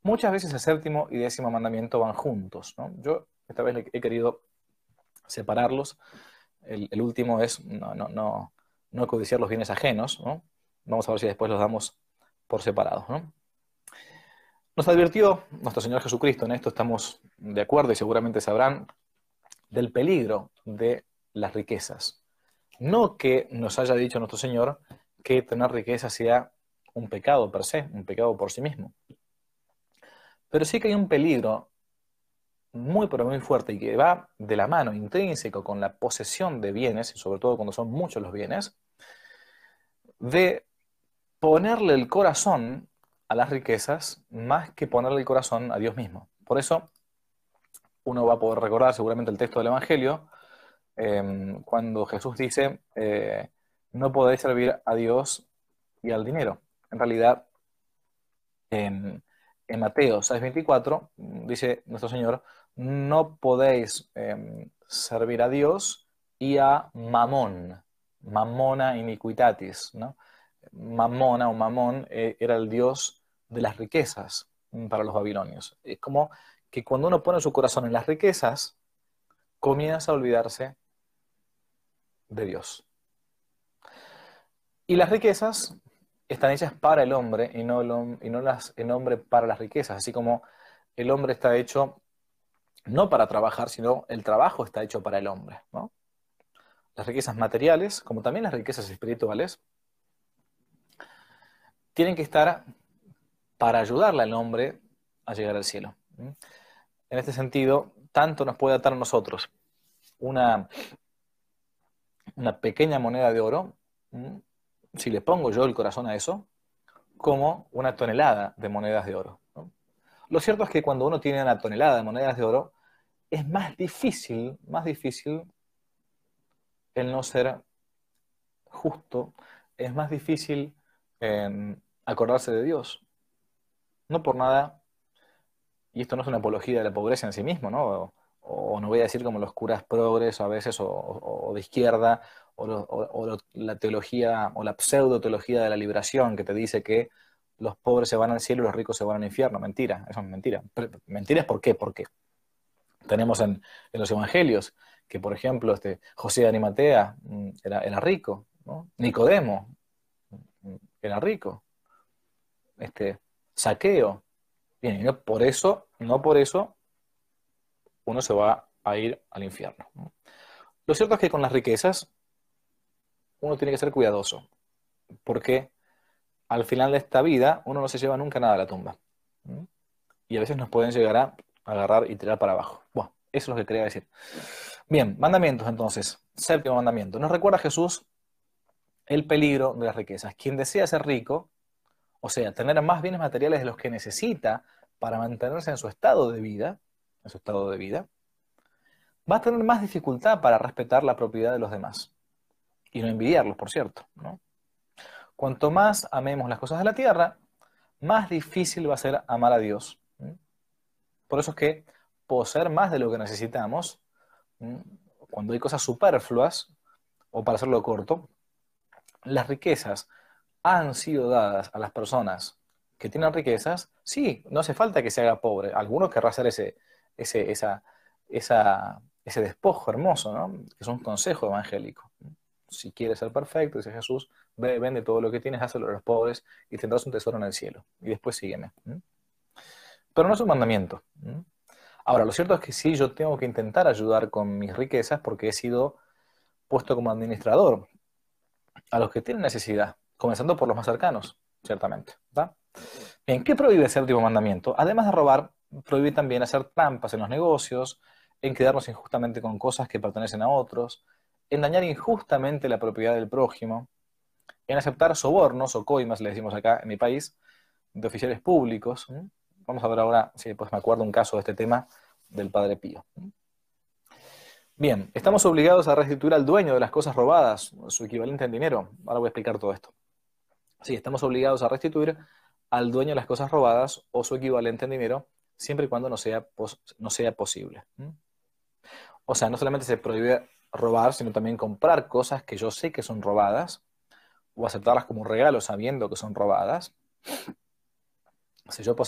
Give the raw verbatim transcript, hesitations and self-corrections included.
Muchas veces el séptimo y décimo mandamiento van juntos, ¿no? Yo esta vez he querido separarlos. El, el último es no, no, no, no codiciar los bienes ajenos, ¿no? Vamos a ver si después los damos por separados, ¿no? Nos advirtió nuestro Señor Jesucristo, en esto estamos de acuerdo y seguramente sabrán, del peligro de las riquezas. No que nos haya dicho nuestro Señor que tener riqueza sea un pecado per se, un pecado por sí mismo. Pero sí que hay un peligro muy pero muy fuerte y que va de la mano, intrínseco, con la posesión de bienes, y sobre todo cuando son muchos los bienes, de ponerle el corazón a las riquezas más que ponerle el corazón a Dios mismo. Por eso uno va a poder recordar seguramente el texto del Evangelio, eh, cuando Jesús dice, eh, no podéis servir a Dios y al dinero. En realidad, en, en Mateo seis veinticuatro, dice nuestro Señor, no podéis eh, servir a Dios y a Mamón, Mamona iniquitatis, ¿no? Mamona o Mamón eh, era el dios de las riquezas para los babilonios. Es como que cuando uno pone su corazón en las riquezas, comienza a olvidarse de Dios. Y las riquezas están hechas para el hombre y no el, y no las, el hombre para las riquezas, así como el hombre está hecho no para trabajar, sino el trabajo está hecho para el hombre, ¿no? Las riquezas materiales, como también las riquezas espirituales, tienen que estar para ayudarle al hombre a llegar al cielo. En este sentido, tanto nos puede atar a nosotros una, una pequeña moneda de oro, si le pongo yo el corazón a eso, como una tonelada de monedas de oro, ¿no? Lo cierto es que cuando uno tiene una tonelada de monedas de oro, es más difícil, más difícil el no ser justo, es más difícil eh, acordarse de Dios. No por nada, y esto no es una apología de la pobreza en sí mismo, ¿no? O, o no voy a decir como los curas progres a veces, o, o, o de izquierda, o, lo, o, o la teología, o la pseudo-teología de la liberación que te dice que los pobres se van al cielo y los ricos se van al infierno. Mentira, eso es mentira. Mentira es ¿por qué? Porque tenemos en, en los evangelios que, por ejemplo, este, José de Arimatea era, era rico, ¿no? Nicodemo era rico, este, Zaqueo. Bien, y no por eso, no por eso uno se va a ir al infierno. Lo cierto es que con las riquezas uno tiene que ser cuidadoso, porque al final de esta vida uno no se lleva nunca nada a la tumba. Y a veces nos pueden llegar a agarrar y tirar para abajo. Bueno, eso es lo que quería decir. Bien, mandamientos entonces. Séptimo mandamiento. Nos recuerda Jesús el peligro de las riquezas. Quien desea ser rico, o sea, tener más bienes materiales de los que necesita para mantenerse en su estado de vida, en su estado de vida, va a tener más dificultad para respetar la propiedad de los demás. Y no envidiarlos, por cierto, ¿no? Cuanto más amemos las cosas de la tierra, más difícil va a ser amar a Dios. Por eso es que poseer más de lo que necesitamos, cuando hay cosas superfluas, o para hacerlo corto, las riquezas han sido dadas a las personas que tienen riquezas. Sí, no hace falta que se haga pobre. Algunos querrán hacer ese, ese, esa, esa, ese despojo hermoso, ¿no? Que es un consejo evangélico. Si quieres ser perfecto, dice Jesús, ve, vende todo lo que tienes, hazlo a los pobres y tendrás un tesoro en el cielo. Y después sígueme. Pero no es un mandamiento. Ahora, lo cierto es que sí, yo tengo que intentar ayudar con mis riquezas porque he sido puesto como administrador a los que tienen necesidad, comenzando por los más cercanos, ciertamente, ¿va? Bien, ¿qué prohíbe el séptimo mandamiento? Además de robar, prohíbe también hacer trampas en los negocios, en quedarnos injustamente con cosas que pertenecen a otros, en dañar injustamente la propiedad del prójimo, en aceptar sobornos o coimas, le decimos acá en mi país, de oficiales públicos. Vamos a ver ahora, si después me acuerdo un caso de este tema del Padre Pío. Bien, estamos obligados a restituir al dueño de las cosas robadas, su equivalente en dinero. Ahora voy a explicar todo esto. Sí, estamos obligados a restituir al dueño de las cosas robadas o su equivalente en dinero, siempre y cuando no sea, no sea posible. O sea, no solamente se prohíbe robar, sino también comprar cosas que yo sé que son robadas, o aceptarlas como un regalo sabiendo que son robadas. Si yo